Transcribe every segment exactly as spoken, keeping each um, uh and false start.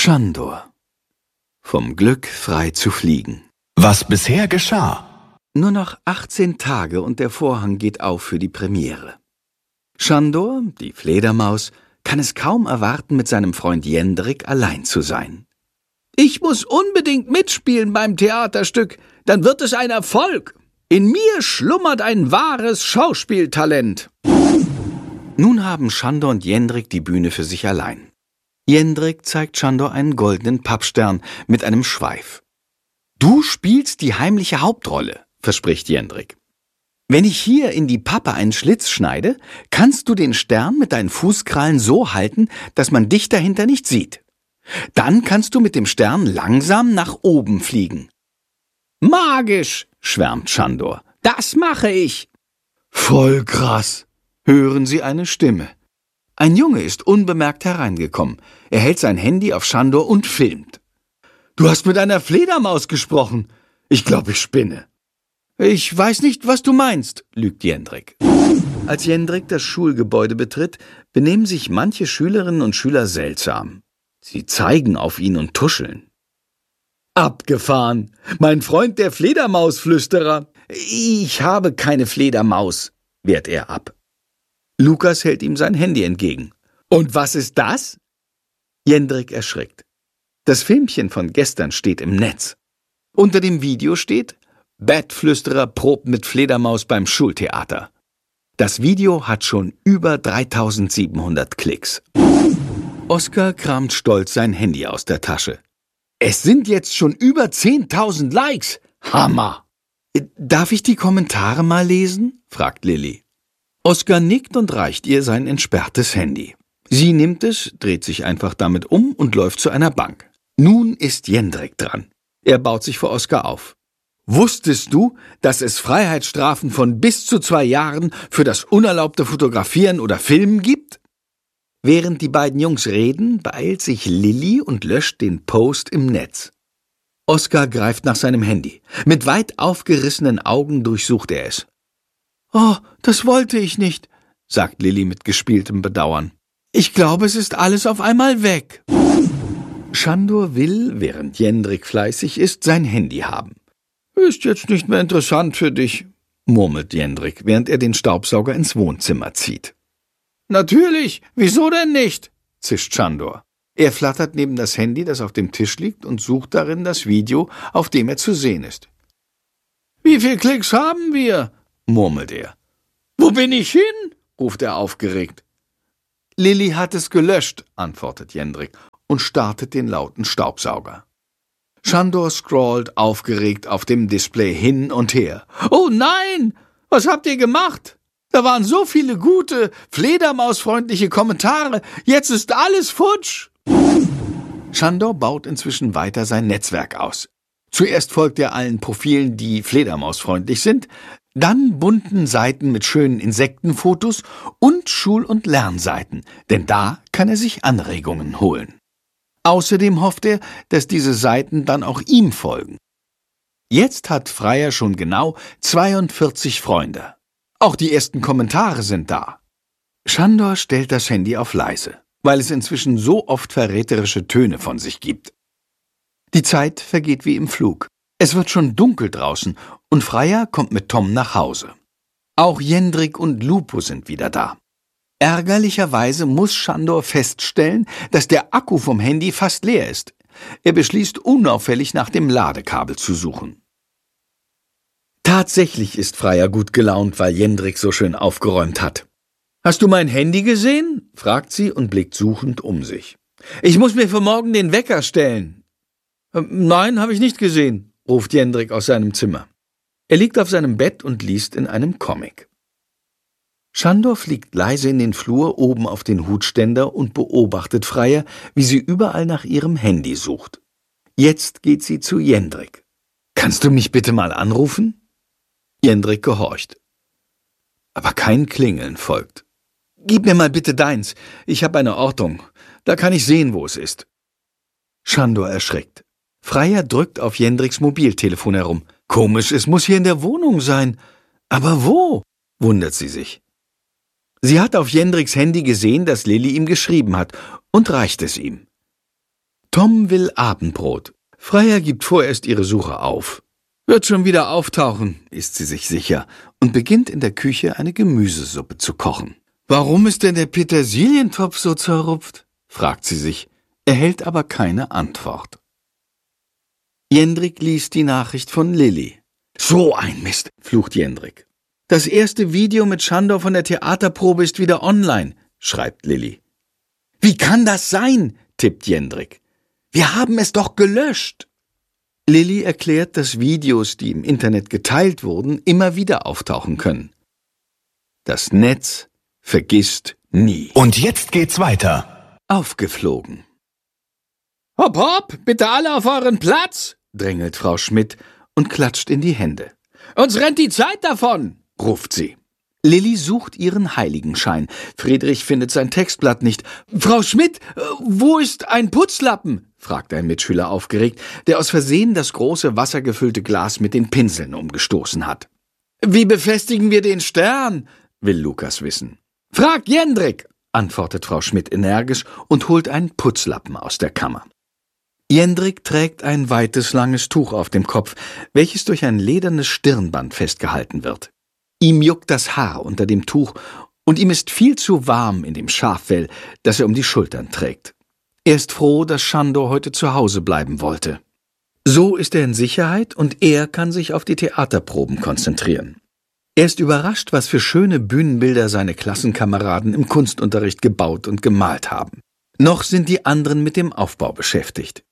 Schandor. Vom Glück frei zu fliegen. Was bisher geschah. Nur noch achtzehn Tage und der Vorhang geht auf für die Premiere. Schandor, die Fledermaus, kann es kaum erwarten, mit seinem Freund Jendrik allein zu sein. »Ich muss unbedingt mitspielen beim Theaterstück, dann wird es ein Erfolg. In mir schlummert ein wahres Schauspieltalent.« Nun haben Schandor und Jendrik die Bühne für sich allein. Jendrik zeigt Schandor einen goldenen Pappstern mit einem Schweif. »Du spielst die heimliche Hauptrolle«, verspricht Jendrik. »Wenn ich hier in die Pappe einen Schlitz schneide, kannst du den Stern mit deinen Fußkrallen so halten, dass man dich dahinter nicht sieht. Dann kannst du mit dem Stern langsam nach oben fliegen.« »Magisch«, schwärmt Schandor. »Das mache ich.« »Voll krass«, hören sie eine Stimme. Ein Junge ist unbemerkt hereingekommen. Er hält sein Handy auf Schandor und filmt. »Du hast mit einer Fledermaus gesprochen. Ich glaube, ich spinne.« »Ich weiß nicht, was du meinst«, lügt Jendrik. Als Jendrik das Schulgebäude betritt, benehmen sich manche Schülerinnen und Schüler seltsam. Sie zeigen auf ihn und tuscheln. »Abgefahren! Mein Freund der Fledermausflüsterer!« »Ich habe keine Fledermaus«, wehrt er ab. Lukas hält ihm sein Handy entgegen. »Und was ist das?« Jendrik erschrickt. Das Filmchen von gestern steht im Netz. Unter dem Video steht: »Bettflüsterer probt mit Fledermaus beim Schultheater.« Das Video hat schon über dreitausendsiebenhundert Klicks. Oskar kramt stolz sein Handy aus der Tasche. »Es sind jetzt schon über zehntausend Likes. Hammer!« »Darf ich die Kommentare mal lesen?« fragt Lilly. Oskar nickt und reicht ihr sein entsperrtes Handy. Sie nimmt es, dreht sich einfach damit um und läuft zu einer Bank. Nun ist Jendrik dran. Er baut sich vor Oskar auf. »Wusstest du, dass es Freiheitsstrafen von bis zu zwei Jahren für das unerlaubte Fotografieren oder Filmen gibt?« Während die beiden Jungs reden, beeilt sich Lilly und löscht den Post im Netz. Oskar greift nach seinem Handy. Mit weit aufgerissenen Augen durchsucht er es. »Oh, das wollte ich nicht«, sagt Lilly mit gespieltem Bedauern. »Ich glaube, es ist alles auf einmal weg.« Schandor will, während Jendrik fleißig ist, sein Handy haben. »Ist jetzt nicht mehr interessant für dich«, murmelt Jendrik, während er den Staubsauger ins Wohnzimmer zieht. »Natürlich, wieso denn nicht?«, zischt Schandor. Er flattert neben das Handy, das auf dem Tisch liegt, und sucht darin das Video, auf dem er zu sehen ist. »Wie viel Klicks haben wir?«, murmelt er. »Wo bin ich hin?«, ruft er aufgeregt. »Lilly hat es gelöscht«, antwortet Jendrik und startet den lauten Staubsauger. Schandor scrollt aufgeregt auf dem Display hin und her. »Oh nein, was habt ihr gemacht? Da waren so viele gute, fledermausfreundliche Kommentare. Jetzt ist alles futsch.« Schandor baut inzwischen weiter sein Netzwerk aus. Zuerst folgt er allen Profilen, die fledermausfreundlich sind, dann bunten Seiten mit schönen Insektenfotos und Schul- und Lernseiten, denn da kann er sich Anregungen holen. Außerdem hofft er, dass diese Seiten dann auch ihm folgen. Jetzt hat Freier schon genau zweiundvierzig Freunde. Auch die ersten Kommentare sind da. Schandor stellt das Handy auf leise, weil es inzwischen so oft verräterische Töne von sich gibt. Die Zeit vergeht wie im Flug. Es wird schon dunkel draußen und Freier kommt mit Tom nach Hause. Auch Jendrik und Lupo sind wieder da. Ärgerlicherweise muss Schandor feststellen, dass der Akku vom Handy fast leer ist. Er beschließt, unauffällig nach dem Ladekabel zu suchen. Tatsächlich ist Freier gut gelaunt, weil Jendrik so schön aufgeräumt hat. »Hast du mein Handy gesehen?« fragt sie und blickt suchend um sich. »Ich muss mir für morgen den Wecker stellen.« »Nein, habe ich nicht gesehen«, ruft Jendrik aus seinem Zimmer. Er liegt auf seinem Bett und liest in einem Comic. Schandor fliegt leise in den Flur oben auf den Hutständer und beobachtet Freier, wie sie überall nach ihrem Handy sucht. Jetzt geht sie zu Jendrik. »Kannst du mich bitte mal anrufen?« Jendrik gehorcht. Aber kein Klingeln folgt. »Gib mir mal bitte deins. Ich habe eine Ortung. Da kann ich sehen, wo es ist.« Schandor erschrickt. Freier drückt auf Jendriks Mobiltelefon herum. »Komisch, es muss hier in der Wohnung sein. Aber wo?« wundert sie sich. Sie hat auf Jendriks Handy gesehen, dass Lilly ihm geschrieben hat, und reicht es ihm. Tom will Abendbrot. Freya gibt vorerst ihre Suche auf. Wird schon wieder auftauchen, ist sie sich sicher, und beginnt in der Küche eine Gemüsesuppe zu kochen. Warum ist denn der Petersilientopf so zerrupft? Fragt sie sich, erhält aber keine Antwort. Jendrik liest die Nachricht von Lilli. So ein Mist, flucht Jendrik. Das erste Video mit Shandor von der Theaterprobe ist wieder online, schreibt Lilli. Wie kann das sein? Tippt Jendrik. Wir haben es doch gelöscht. Lilli erklärt, dass Videos, die im Internet geteilt wurden, immer wieder auftauchen können. Das Netz vergisst nie. Und jetzt geht's weiter. Aufgeflogen. Hopp, hopp, bitte alle auf euren Platz, drängelt Frau Schmidt und klatscht in die Hände. Uns rennt die Zeit davon, ruft sie. Lilli sucht ihren Heiligenschein. Friedrich findet sein Textblatt nicht. »Frau Schmidt, wo ist ein Putzlappen?« fragt ein Mitschüler aufgeregt, der aus Versehen das große wassergefüllte Glas mit den Pinseln umgestoßen hat. »Wie befestigen wir den Stern?« will Lukas wissen. »Frag Jendrik«, antwortet Frau Schmidt energisch und holt einen Putzlappen aus der Kammer. Jendrik trägt ein weites, langes Tuch auf dem Kopf, welches durch ein ledernes Stirnband festgehalten wird. Ihm juckt das Haar unter dem Tuch und ihm ist viel zu warm in dem Schaffell, das er um die Schultern trägt. Er ist froh, dass Shandor heute zu Hause bleiben wollte. So ist er in Sicherheit und er kann sich auf die Theaterproben konzentrieren. Er ist überrascht, was für schöne Bühnenbilder seine Klassenkameraden im Kunstunterricht gebaut und gemalt haben. Noch sind die anderen mit dem Aufbau beschäftigt.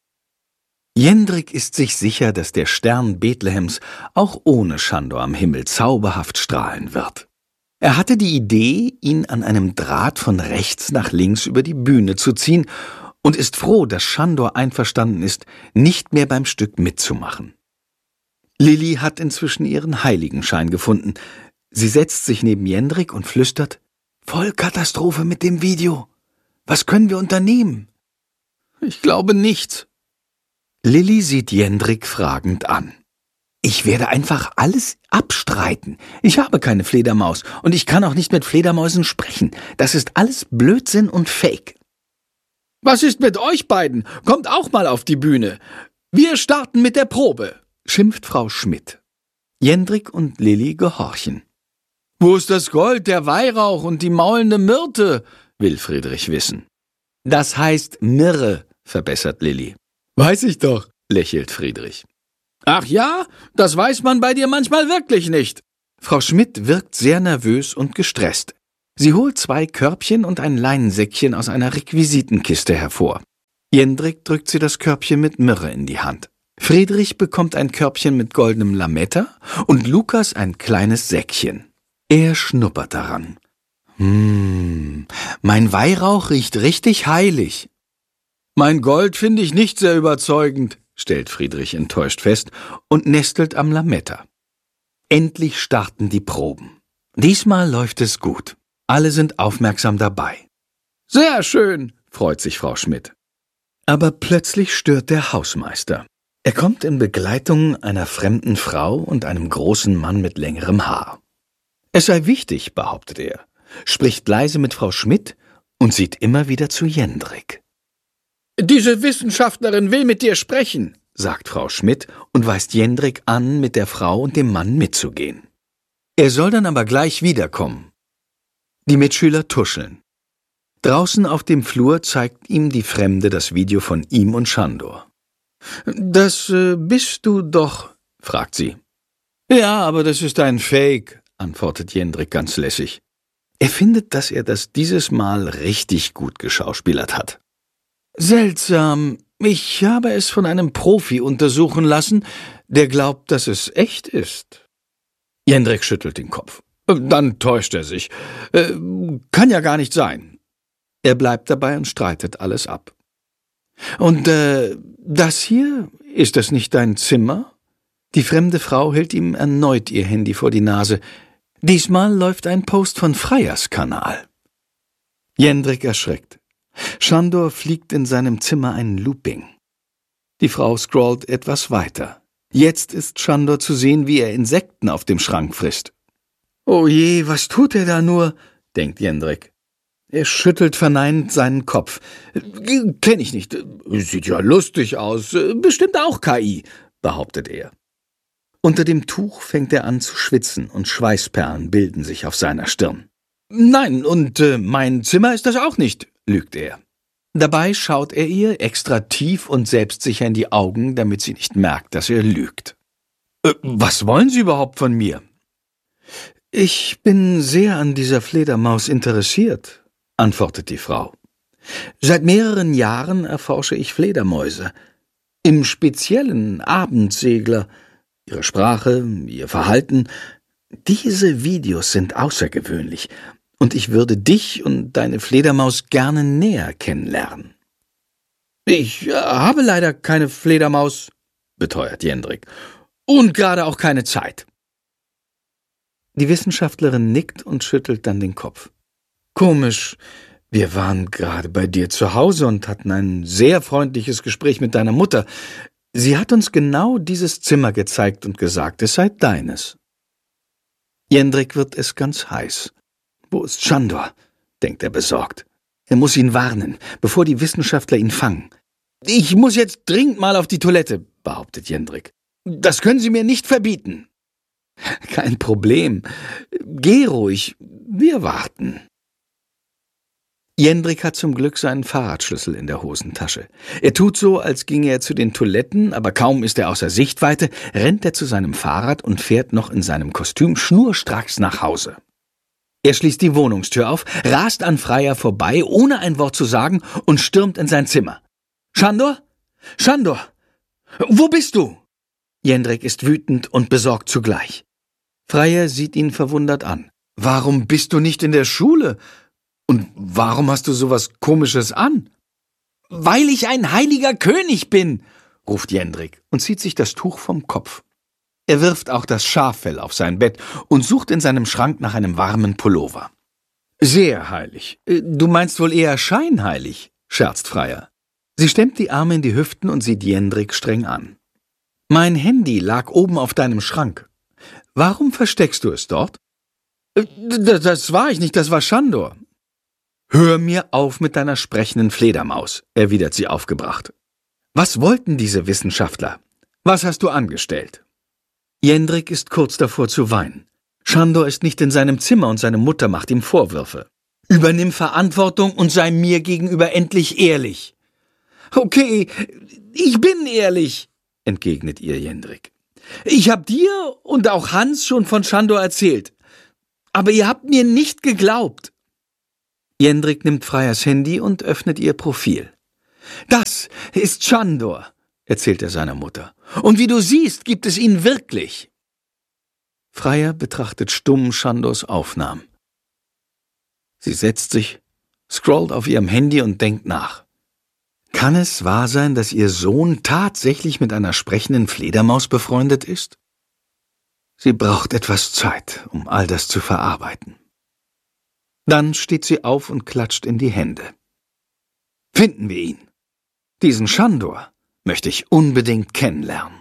Jendrik ist sich sicher, dass der Stern Bethlehems auch ohne Shandor am Himmel zauberhaft strahlen wird. Er hatte die Idee, ihn an einem Draht von rechts nach links über die Bühne zu ziehen und ist froh, dass Shandor einverstanden ist, nicht mehr beim Stück mitzumachen. Lilli hat inzwischen ihren Heiligenschein gefunden. Sie setzt sich neben Jendrik und flüstert, »Vollkatastrophe mit dem Video. Was können wir unternehmen?« »Ich glaube nichts.« Lilli sieht Jendrik fragend an. »Ich werde einfach alles abstreiten. Ich habe keine Fledermaus und ich kann auch nicht mit Fledermäusen sprechen. Das ist alles Blödsinn und Fake.« »Was ist mit euch beiden? Kommt auch mal auf die Bühne. Wir starten mit der Probe«, schimpft Frau Schmidt. Jendrik und Lilli gehorchen. »Wo ist das Gold, der Weihrauch und die maulende Myrte?« will Friedrich wissen. »Das heißt Mirre«, verbessert Lilli. »Weiß ich doch«, lächelt Friedrich. »Ach ja, das weiß man bei dir manchmal wirklich nicht.« Frau Schmidt wirkt sehr nervös und gestresst. Sie holt zwei Körbchen und ein Leinensäckchen aus einer Requisitenkiste hervor. Jendrik drückt sie das Körbchen mit Myrrhe in die Hand. Friedrich bekommt ein Körbchen mit goldenem Lametta und Lukas ein kleines Säckchen. Er schnuppert daran. »Hm, mein Weihrauch riecht richtig heilig.« »Mein Gold finde ich nicht sehr überzeugend«, stellt Friedrich enttäuscht fest und nestelt am Lametta. Endlich starten die Proben. Diesmal läuft es gut. Alle sind aufmerksam dabei. »Sehr schön«, freut sich Frau Schmidt. Aber plötzlich stört der Hausmeister. Er kommt in Begleitung einer fremden Frau und einem großen Mann mit längerem Haar. Es sei wichtig, behauptet er, spricht leise mit Frau Schmidt und sieht immer wieder zu Jendrik. »Diese Wissenschaftlerin will mit dir sprechen«, sagt Frau Schmidt und weist Jendrik an, mit der Frau und dem Mann mitzugehen. Er soll dann aber gleich wiederkommen. Die Mitschüler tuscheln. Draußen auf dem Flur zeigt ihm die Fremde das Video von ihm und Shandor. »Das äh, bist du doch«, fragt sie. »Ja, aber das ist ein Fake«, antwortet Jendrik ganz lässig. Er findet, dass er das dieses Mal richtig gut geschauspielert hat. »Seltsam. Ich habe es von einem Profi untersuchen lassen, der glaubt, dass es echt ist.« Jendrik schüttelt den Kopf. »Dann täuscht er sich. Äh, kann ja gar nicht sein.« Er bleibt dabei und streitet alles ab. »Und äh, das hier, ist das nicht dein Zimmer?« Die fremde Frau hält ihm erneut ihr Handy vor die Nase. Diesmal läuft ein Post von Freyas Kanal. Jendrik erschreckt. Shandor fliegt in seinem Zimmer ein Looping. Die Frau scrollt etwas weiter. Jetzt ist Shandor zu sehen, wie er Insekten auf dem Schrank frisst. »Oh je, was tut er da nur?« denkt Jendrik. Er schüttelt verneinend seinen Kopf. »Kenn ich nicht. Sieht ja lustig aus. Bestimmt auch K I«, behauptet er. Unter dem Tuch fängt er an zu schwitzen und Schweißperlen bilden sich auf seiner Stirn. »Nein, und äh, mein Zimmer ist das auch nicht«, lügt er. Dabei schaut er ihr extra tief und selbstsicher in die Augen, damit sie nicht merkt, dass er lügt. Äh, »Was wollen Sie überhaupt von mir?« »Ich bin sehr an dieser Fledermaus interessiert«, antwortet die Frau. »Seit mehreren Jahren erforsche ich Fledermäuse. Im Speziellen Abendsegler. Ihre Sprache, ihr Verhalten. Diese Videos sind außergewöhnlich, und ich würde dich und deine Fledermaus gerne näher kennenlernen.« »Ich äh, habe leider keine Fledermaus«, beteuert Jendrik, »und gerade auch keine Zeit.« Die Wissenschaftlerin nickt und schüttelt dann den Kopf. »Komisch, wir waren gerade bei dir zu Hause und hatten ein sehr freundliches Gespräch mit deiner Mutter. Sie hat uns genau dieses Zimmer gezeigt und gesagt, es sei deines.« Jendrik wird es ganz heiß. »Wo ist Sándor?«, denkt er besorgt. Er muss ihn warnen, bevor die Wissenschaftler ihn fangen. »Ich muss jetzt dringend mal auf die Toilette«, behauptet Jendrik. »Das können Sie mir nicht verbieten.« »Kein Problem. Geh ruhig, wir warten.« Jendrik hat zum Glück seinen Fahrradschlüssel in der Hosentasche. Er tut so, als ginge er zu den Toiletten, aber kaum ist er außer Sichtweite, rennt er zu seinem Fahrrad und fährt noch in seinem Kostüm schnurstracks nach Hause. Er schließt die Wohnungstür auf, rast an Freya vorbei, ohne ein Wort zu sagen, und stürmt in sein Zimmer. »Sándor? Sándor? Wo bist du?« Jendrik ist wütend und besorgt zugleich. Freya sieht ihn verwundert an. »Warum bist du nicht in der Schule? Und warum hast du sowas Komisches an?« »Weil ich ein heiliger König bin«, ruft Jendrik und zieht sich das Tuch vom Kopf. Er wirft auch das Schaffell auf sein Bett und sucht in seinem Schrank nach einem warmen Pullover. »Sehr heilig. Du meinst wohl eher scheinheilig«, scherzt Freya. Sie stemmt die Arme in die Hüften und sieht Jendrik streng an. »Mein Handy lag oben auf deinem Schrank. Warum versteckst du es dort?« »Das war ich nicht, das war Sándor.« »Hör mir auf mit deiner sprechenden Fledermaus«, erwidert sie aufgebracht. »Was wollten diese Wissenschaftler? Was hast du angestellt?« Jendrik ist kurz davor zu weinen. Sándor ist nicht in seinem Zimmer und seine Mutter macht ihm Vorwürfe. »Übernimm Verantwortung und sei mir gegenüber endlich ehrlich.« »Okay, ich bin ehrlich«, entgegnet ihr Jendrik. »Ich hab dir und auch Hans schon von Sándor erzählt. Aber ihr habt mir nicht geglaubt.« Jendrik nimmt Freyas Handy und öffnet ihr Profil. »Das ist Sándor«, erzählt er seiner Mutter. »Und wie du siehst, gibt es ihn wirklich.« Freya betrachtet stumm Sándors Aufnahmen. Sie setzt sich, scrollt auf ihrem Handy und denkt nach. Kann es wahr sein, dass ihr Sohn tatsächlich mit einer sprechenden Fledermaus befreundet ist? Sie braucht etwas Zeit, um all das zu verarbeiten. Dann steht sie auf und klatscht in die Hände. Finden wir ihn. Diesen Sándor möchte ich unbedingt kennenlernen.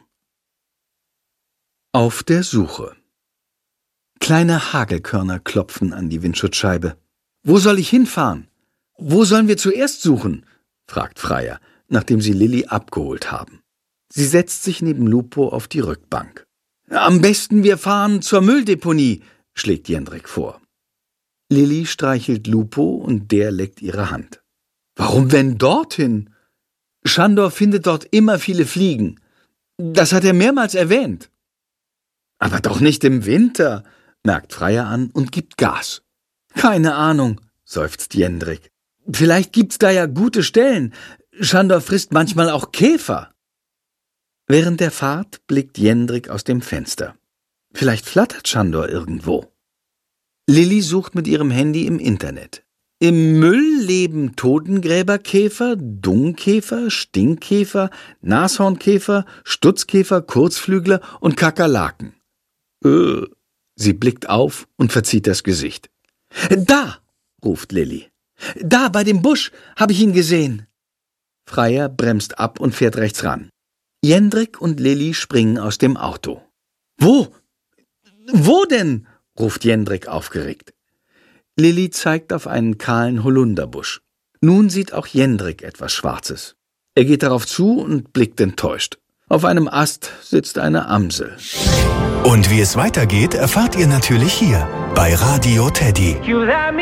Auf der Suche. Kleine Hagelkörner klopfen an die Windschutzscheibe. »Wo soll ich hinfahren? Wo sollen wir zuerst suchen?« fragt Freya, nachdem sie Lilli abgeholt haben. Sie setzt sich neben Lupo auf die Rückbank. »Am besten wir fahren zur Mülldeponie«, schlägt Jendrik vor. Lilli streichelt Lupo und der leckt ihre Hand. »Warum denn dorthin? Sándor findet dort immer viele Fliegen. Das hat er mehrmals erwähnt.« »Aber doch nicht im Winter«, merkt Freya an und gibt Gas. »Keine Ahnung«, seufzt Jendrik. »Vielleicht gibt's da ja gute Stellen. Sándor frisst manchmal auch Käfer.« Während der Fahrt blickt Jendrik aus dem Fenster. Vielleicht flattert Sándor irgendwo. Lilli sucht mit ihrem Handy im Internet. Im Müll leben Totengräberkäfer, Dungkäfer, Stinkkäfer, Nashornkäfer, Stutzkäfer, Kurzflügler und Kakerlaken. Äh, sie blickt auf und verzieht das Gesicht. »Da«, ruft Lilli. »Da, bei dem Busch, habe ich ihn gesehen.« Freya bremst ab und fährt rechts ran. Jendrik und Lilli springen aus dem Auto. »Wo? Wo denn?« ruft Jendrik aufgeregt. Lilli zeigt auf einen kahlen Holunderbusch. Nun sieht auch Jendrik etwas Schwarzes. Er geht darauf zu und blickt enttäuscht. Auf einem Ast sitzt eine Amsel. Und wie es weitergeht, erfahrt ihr natürlich hier bei Radio Teddy.